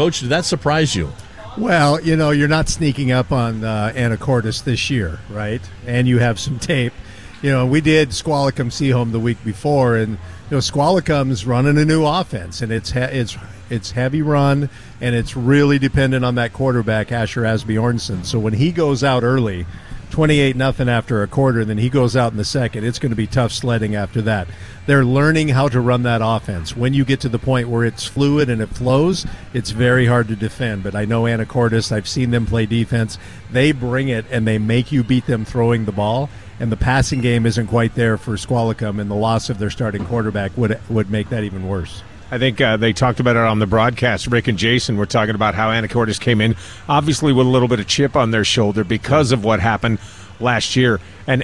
Coach, did that surprise you? Well, you're not sneaking up on Anacortes this year, right? And you have some tape. We did Squalicum Seaholm the week before, and Squalicum's running a new offense, and it's heavy run, and it's really dependent on that quarterback, Asher Asbjornson. So when he goes out early, 28-0 after a quarter, and then he goes out in the second, it's going to be tough sledding after that. They're learning how to run that offense. When you get to the point where it's fluid and it flows, it's very hard to defend. But I know Anacortes, I've seen them play defense. They bring it, and they make you beat them throwing the ball. And the passing game isn't quite there for Squalicum, and the loss of their starting quarterback would make that even worse. I think they talked about it on the broadcast. Rick and Jason were talking about how Anacortes came in, obviously with a little bit of chip on their shoulder because of what happened last year. And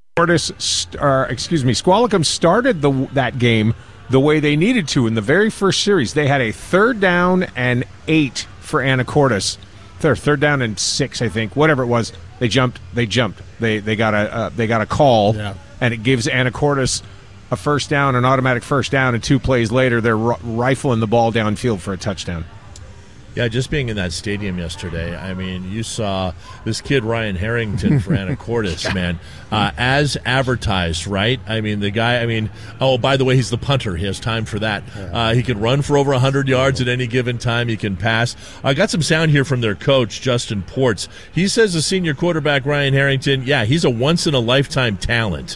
Squalicum started that game the way they needed to in the very first series. They had a 3rd down and 8 for Anacortes. Third down and 6, I think, whatever it was. They jumped. They got a call, and it gives Anacortes a first down, an automatic first down, and 2 plays later, they're rifling the ball downfield for a touchdown. Yeah, just being in that stadium yesterday, I mean, you saw this kid, Ryan Harrington, for Anacortes, man, as advertised, right? I mean, the guy, oh, by the way, he's the punter. He has time for that. He can run for over 100 yards at any given time. He can pass. I got some sound here from their coach, Justin Ports. He says the senior quarterback, Ryan Harrington, he's a once-in-a-lifetime talent.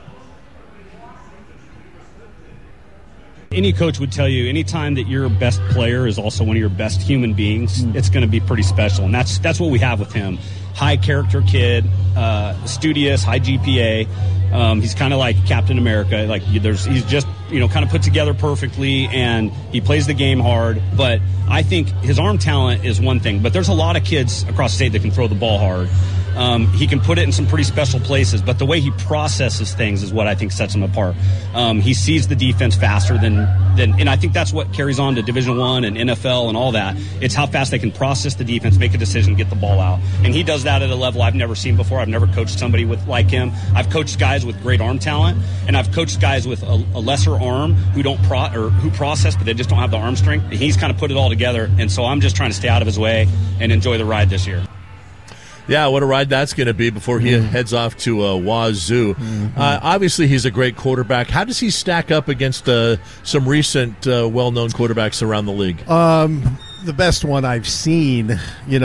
Any coach would tell you anytime that your best player is also one of your best human beings, it's going to be pretty special. And that's what we have with him. High character kid, studious, high GPA. He's kind of like Captain America. He's just, kind of put together perfectly, and he plays the game hard. But I think his arm talent is one thing. But there's a lot of kids across the state that can throw the ball hard. He can put it in some pretty special places, but the way he processes things is what I think sets him apart. He sees the defense faster than, and I think that's what carries on to Division I and NFL and all that. It's how fast they can process the defense, make a decision, get the ball out. And he does that at a level I've never seen before. I've never coached somebody like him. I've coached guys with great arm talent, and I've coached guys with a lesser arm who who process, but they just don't have the arm strength. And he's kind of put it all together, and so I'm just trying to stay out of his way and enjoy the ride this year. Yeah, what a ride that's going to be before he heads off to Wazoo. Obviously, he's a great quarterback. How does he stack up against some recent well-known quarterbacks around the league? The best one I've seen,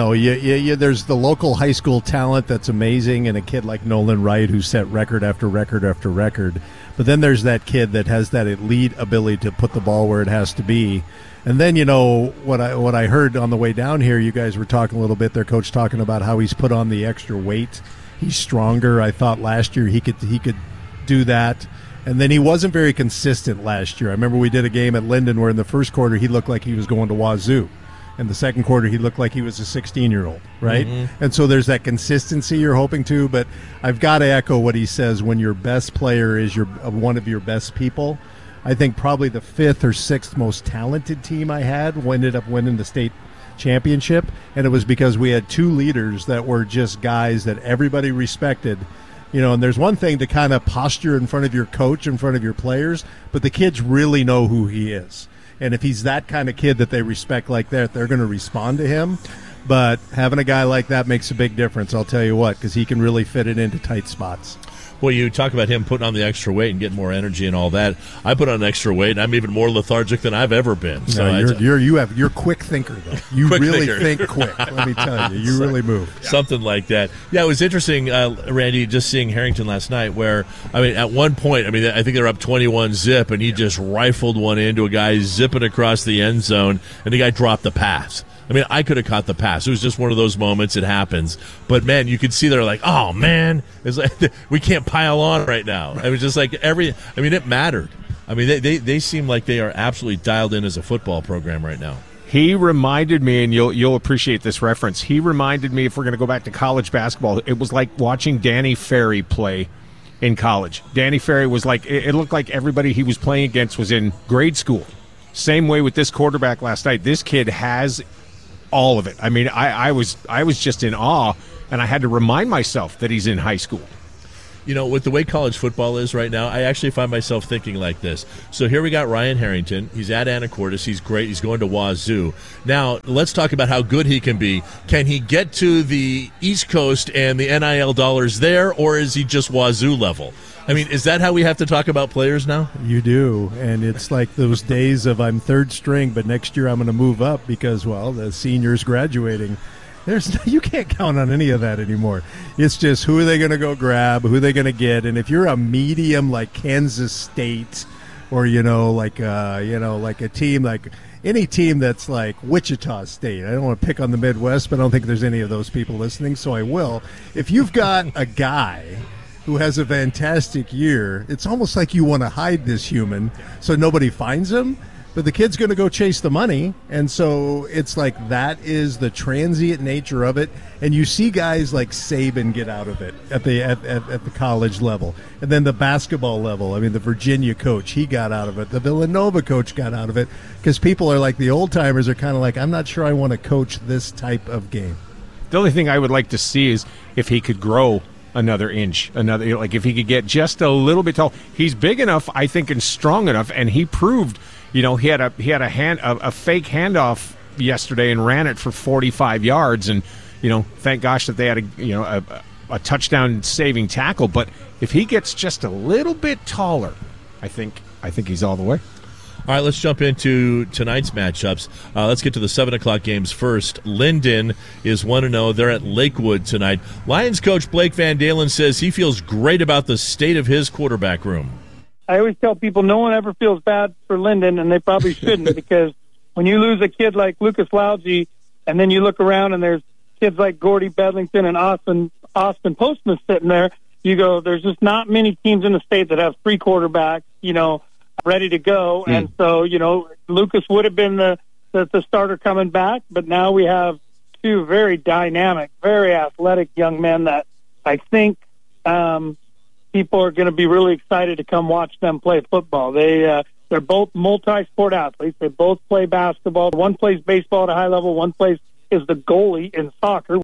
there's the local high school talent that's amazing, and a kid like Nolan Wright who set record after record after record. But then there's that kid that has that elite ability to put the ball where it has to be. And then, what I heard on the way down here, you guys were talking a little bit, their coach talking about how he's put on the extra weight. He's stronger. I thought last year he could do that. And then he wasn't very consistent last year. I remember we did a game at Linden where in the first quarter he looked like he was going to Wazoo. In the second quarter he looked like he was a 16-year-old, right? And so there's that consistency you're hoping to. But I've got to echo what he says, when your best player is one of your best people. I think probably the 5th or 6th most talented team I had ended up winning the state championship, and it was because we had 2 leaders that were just guys that everybody respected. And there's one thing to kind of posture in front of your coach, in front of your players, but the kids really know who he is. And if he's that kind of kid that they respect like that, they're going to respond to him. But having a guy like that makes a big difference, I'll tell you what, because he can really fit it into tight spots. Well, you talk about him putting on the extra weight and getting more energy and all that. I put on extra weight, and I'm even more lethargic than I've ever been. So you're a quick thinker, though. You really think quick. Let me tell you, you really move. Something like that. Yeah, it was interesting, Randy, just seeing Harrington last night. Where at one point, I think they're up 21-0, and he just rifled one into a guy zipping across the end zone, and the guy dropped the pass. I could have caught the pass. It was just one of those moments. It happens. But, man, you could see they're like, oh, man, it's like we can't pile on right now. It was just like it mattered. They seem like they are absolutely dialed in as a football program right now. He reminded me, and you'll appreciate this reference, he reminded me, if we're going to go back to college basketball, it was like watching Danny Ferry play in college. Danny Ferry was like, it looked like everybody he was playing against was in grade school. Same way with this quarterback last night. This kid has all of it. I was just in awe, and I had to remind myself that he's in high school. with the way college football is right now, I actually find myself thinking like this. So here we got Ryan Harrington. He's at Anacortes. He's great. He's going to Wazoo. Now, let's talk about how good he can be. Can he get to the East Coast and the NIL dollars there, or is he just Wazoo level? I mean, is that how we have to talk about players now? You do, and it's like those days of I'm third string, but next year I'm going to move up because, well, the senior's graduating. You can't count on any of that anymore. It's just who are they going to go grab, who are they going to get, and if you're a medium like Kansas State, or like a team like any team that's like Wichita State. I don't want to pick on the Midwest, but I don't think there's any of those people listening, so I will. If you've got a guy who has a fantastic year, it's almost like you want to hide this human so nobody finds him. But the kid's going to go chase the money, and so it's like that is the transient nature of it. And you see guys like Saban get out of it at the college level, and then the basketball level. I mean, the Virginia coach, he got out of it. The Villanova coach got out of it because people are like the old timers are kind of like, I'm not sure I want to coach this type of game. The only thing I would like to see is if he could grow another inch, like if he could get just a little bit tall. He's big enough, I think, and strong enough, and he proved. He had a fake handoff yesterday and ran it for 45 yards, and thank gosh that they had a touchdown saving tackle. But if he gets just a little bit taller, I think he's all the way. All right, let's jump into tonight's matchups. Let's get to the 7 o'clock games first. Linden is 1-0. They're at Lakewood tonight. Lions coach Blake Van Dalen says he feels great about the state of his quarterback room. I always tell people no one ever feels bad for Linden, and they probably shouldn't, because when you lose a kid like Lucas Loudgy, and then you look around and there's kids like Gordy Bedlington and Austin Postma sitting there, you go, there's just not many teams in the state that have 3 quarterbacks, ready to go. And so, Lucas would have been the starter coming back, but now we have 2 very dynamic, very athletic young men that I think people are going to be really excited to come watch them play football. They're both multi-sport athletes. They both play basketball. One plays baseball at a high level. One is the goalie in soccer.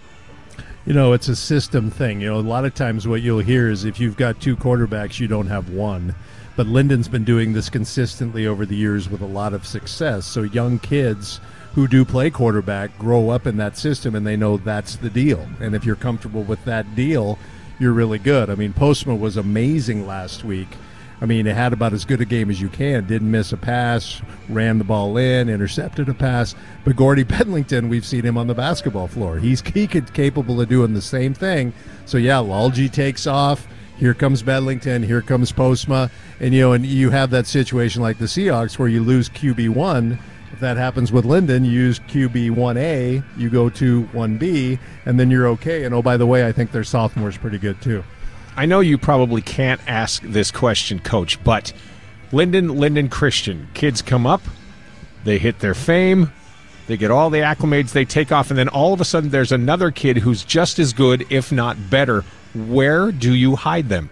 It's a system thing. A lot of times what you'll hear is if you've got 2 quarterbacks, you don't have one. But Linden's been doing this consistently over the years with a lot of success. So young kids who do play quarterback grow up in that system, and they know that's the deal. And if you're comfortable with that deal, you're really good. I mean, Postma was amazing last week. I mean, it had about as good a game as you can. Didn't miss a pass, ran the ball in, intercepted a pass. But Gordy Bedlington, we've seen him on the basketball floor. He's capable of doing the same thing. So, yeah, Lalji takes off. Here comes Bedlington. Here comes Postma. And, and you have that situation like the Seahawks where you lose QB1. If that happens with Linden, you use QB 1A, you go to 1B, and then you're okay. And, oh, by the way, I think their sophomore's pretty good too. I know you probably can't ask this question, Coach, but Linden Christian, kids come up, they hit their fame, they get all the acclimates, they take off, and then all of a sudden there's another kid who's just as good, if not better. Where do you hide them?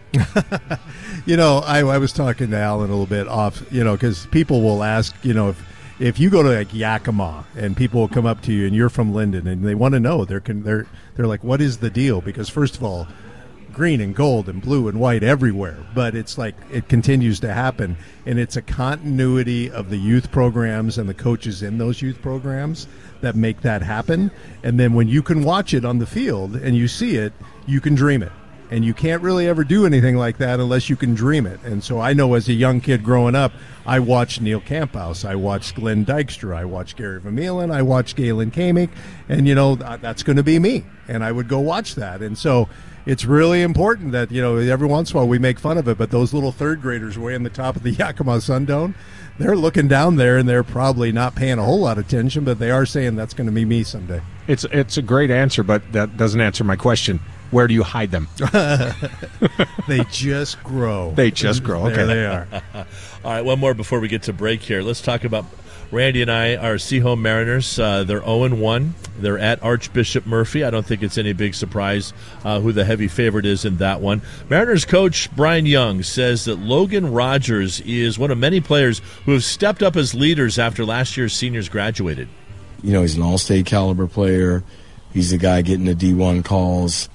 I was talking to Alan a little bit off, because people will ask, if you go to like Yakima and people will come up to you and you're from Linden and they want to know, they're like, what is the deal? Because first of all, green and gold and blue and white everywhere, but it's like it continues to happen, and it's a continuity of the youth programs and the coaches in those youth programs that make that happen. And then when you can watch it on the field and you see it, you can dream it. And you can't really ever do anything like that unless you can dream it. And so I know as a young kid growing up, I watched Neil Camphouse, I watched Glenn Dykstra, I watched Gary Vermeulen, I watched Galen Kamick, and, that's going to be me. And I would go watch that. And so it's really important that, every once in a while we make fun of it, but those little third graders way in the top of the Yakima Sundome, they're looking down there and they're probably not paying a whole lot of attention, but they are saying that's going to be me someday. It's a great answer, but that doesn't answer my question. Where do you hide them? They just grow. They just grow. Okay. There they are. All right, one more before we get to break here. Let's talk about Randy and I, our Seaholm Mariners. They're 0-1. They're at Archbishop Murphy. I don't think it's any big surprise who the heavy favorite is in that one. Mariners coach Brian Young says that Logan Rogers is one of many players who have stepped up as leaders after last year's seniors graduated. He's an all-state caliber player. He's the guy getting the D1 calls.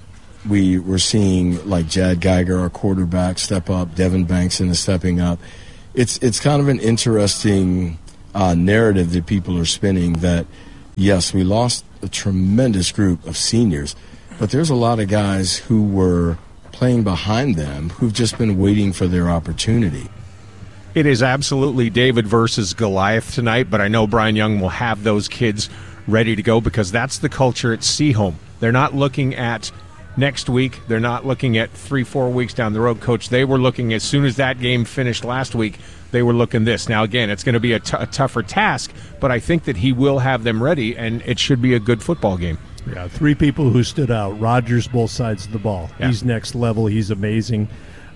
we're seeing like Jad Geiger, our quarterback, step up. Devin Bankson is stepping up. It's kind of an interesting narrative that people are spinning that, yes, we lost a tremendous group of seniors, but there's a lot of guys who were playing behind them who've just been waiting for their opportunity. It is absolutely David versus Goliath tonight, but I know Brian Young will have those kids ready to go because that's the culture at Seaholm. They're not looking at next week. They're not looking at 3-4 weeks down the road, Coach. They were looking, as soon as that game finished last week, they were looking this. Now, again, it's going to be a tougher task, but I think that he will have them ready, and it should be a good football game. Yeah, 3 people who stood out. Rodgers, both sides of the ball. Yeah. He's next level. He's amazing.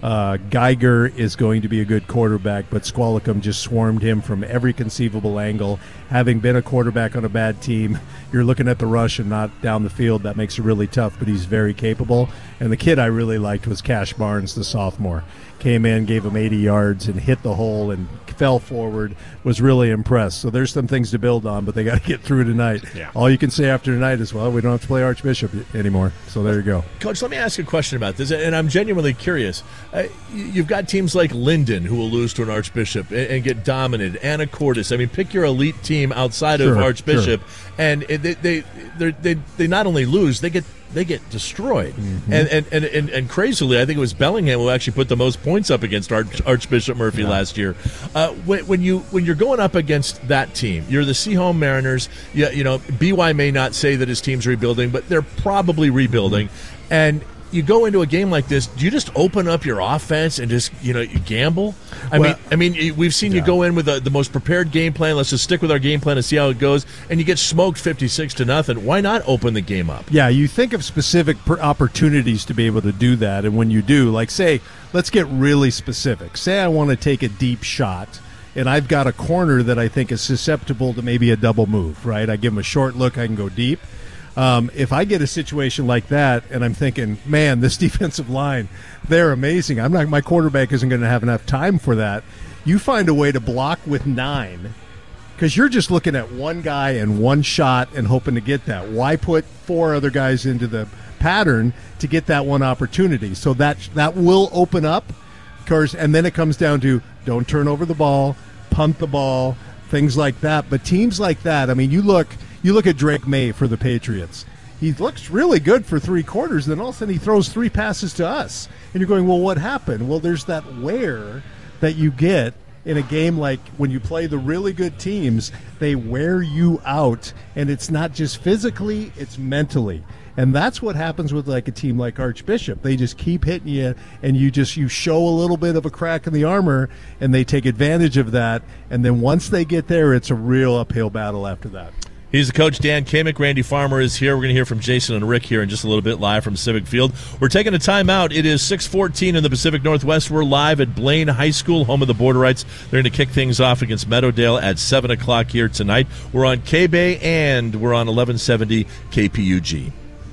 Geiger is going to be a good quarterback, but Squalicum just swarmed him from every conceivable angle. Having been a quarterback on a bad team, you're looking at the rush and not down the field. That makes it really tough, but he's very capable. And the kid I really liked was Cash Barnes, the sophomore. Came in, gave him 80 yards, and hit the hole and fell forward. Was really impressed. So there's some things to build on, but they got to get through tonight. Yeah. All you can say after tonight is, well, we don't have to play Archbishop anymore. So there you go. Coach, let me ask you a question about this, and I'm genuinely curious. You've got teams like Linden who will lose to an Archbishop and get dominated. Anacortes. I mean, pick your elite team outside of Archbishop, and they not only lose, they get destroyed. Mm-hmm. And crazily, I think it was Bellingham who actually put the most points up against Archbishop Murphy last year. When you're going up against that team, you're the Seaholm Mariners. You know, BY may not say that his team's rebuilding, but they're probably rebuilding. And you go into a game like this, do you just open up your offense and just, you gamble? I mean, we've seen you go in with the most prepared game plan. Let's just stick with our game plan and see how it goes. And you get smoked 56-0. Why not open the game up? Yeah, you think of specific opportunities to be able to do that. And when you do, like, say, let's get really specific. Say I want to take a deep shot, and I've got a corner that I think is susceptible to maybe a double move, right? I give him a short look, I can go deep. If I get a situation like that and I'm thinking, man, this defensive line, they're amazing. My quarterback isn't going to have enough time for that. You find a way to block with 9 because you're just looking at one guy and one shot and hoping to get that. Why put 4 other guys into the pattern to get that one opportunity? So that will open up, of course, and then it comes down to don't turn over the ball, punt the ball, things like that. But teams like that, I mean, you look at Drake May for the Patriots. He looks really good for 3 quarters, then all of a sudden he throws 3 passes to us. And you're going, well, what happened? Well, there's that wear that you get in a game like when you play the really good teams, they wear you out. And it's not just physically, it's mentally. And that's what happens with like a team like Archbishop. They just keep hitting you, and you show a little bit of a crack in the armor, and they take advantage of that. And then once they get there, it's a real uphill battle after that. He's the coach, Dan Kamick. Randy Farmer is here. We're going to hear from Jason and Rick here in just a little bit, live from Civic Field. We're taking a timeout. It is 6:14 in the Pacific Northwest. We're live at Blaine High School, home of the Borderites. They're going to kick things off against Meadowdale at 7 o'clock here tonight. We're on K-Bay, and we're on 1170 KPUG.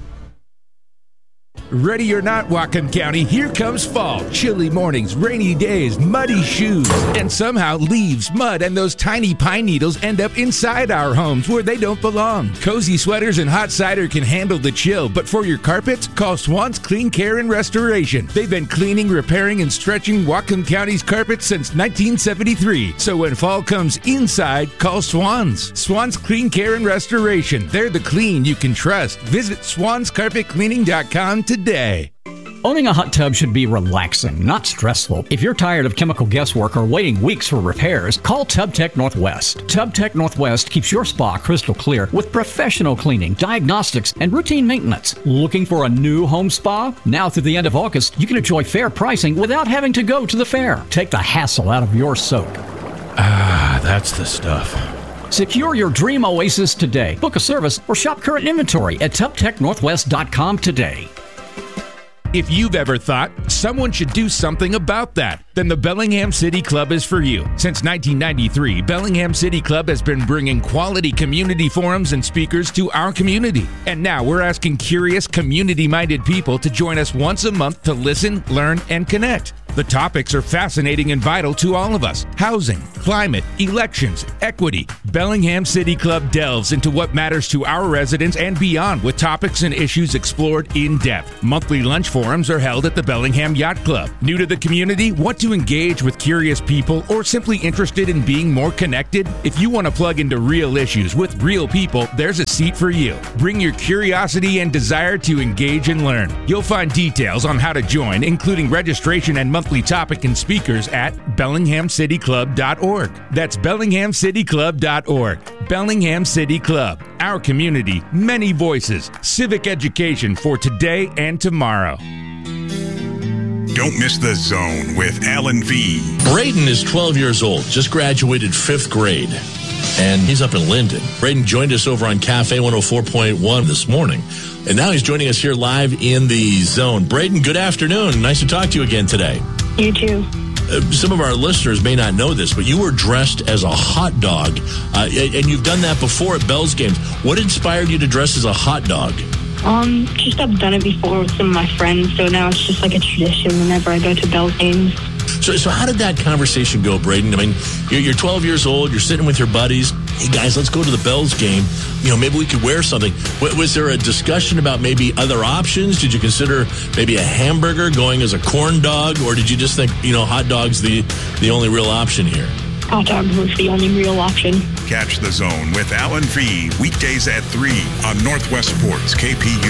Ready or not, Whatcom County, here comes fall. Chilly mornings, rainy days, muddy shoes, and somehow leaves, mud, and those tiny pine needles end up inside our homes where they don't belong. Cozy sweaters and hot cider can handle the chill, but for your carpets, call Swan's Clean Care and Restoration. They've been cleaning, repairing, and stretching Whatcom County's carpets since 1973. So when fall comes inside, call Swan's. Swan's Clean Care and Restoration. They're the clean you can trust. Visit swanscarpetcleaning.com today. Owning a hot tub should be relaxing, not stressful. If you're tired of chemical guesswork or waiting weeks for repairs, call TubTech Northwest. TubTech Northwest keeps your spa crystal clear with professional cleaning, diagnostics, and routine maintenance. Looking for a new home spa? Now through the end of August, you can enjoy fair pricing without having to go to the fair. Take the hassle out of your soak. Ah, that's the stuff. Secure your dream oasis today. Book a service or shop current inventory at TubTechNorthwest.com today. If you've ever thought someone should do something about that, then the Bellingham City Club is for you. Since 1993, Bellingham City Club has been bringing quality community forums and speakers to our community. And now we're asking curious, community-minded people to join us once a month to listen, learn, and connect. The topics are fascinating and vital to all of us. Housing, climate, elections, equity. Bellingham City Club delves into what matters to our residents and beyond with topics and issues explored in depth. Monthly lunch forums are held at the Bellingham Yacht Club. New to the community? Want to engage with curious people or simply interested in being more connected? If you want to plug into real issues with real people, there's a seat for you. Bring your curiosity and desire to engage and learn. You'll find details on how to join, including registration and monthly topic and speakers at BellinghamCityClub.org. That's BellinghamCityClub.org. Bellingham City Club. Our community, many voices, civic education for today and tomorrow. Don't miss The Zone with Alan V. Braden is 12 years old, just graduated 5th grade, and he's up in Linden. Braden joined us over on Cafe 104.1 this morning, and now he's joining us here live in The Zone. Braden, good afternoon. Nice to talk to you again today. You too. Some of our listeners may not know this, but you were dressed as a hot dog, and you've done that before at Bell's games. What inspired you to dress as a hot dog? Just I've done it before with some of my friends, so now it's just like a tradition whenever I go to Bell's games. So how did that conversation go, Braden? I mean, you're 12 years old, you're sitting with your buddies. Hey, guys, let's go to the Bell's game. Maybe we could wear something. Was there a discussion about maybe other options? Did you consider maybe a hamburger going as a corn dog? Or did you just think, hot dog's the only real option here? Hot dog was the only real option. Catch The Zone with Alan V. weekdays at 3 on Northwest Sports KPU.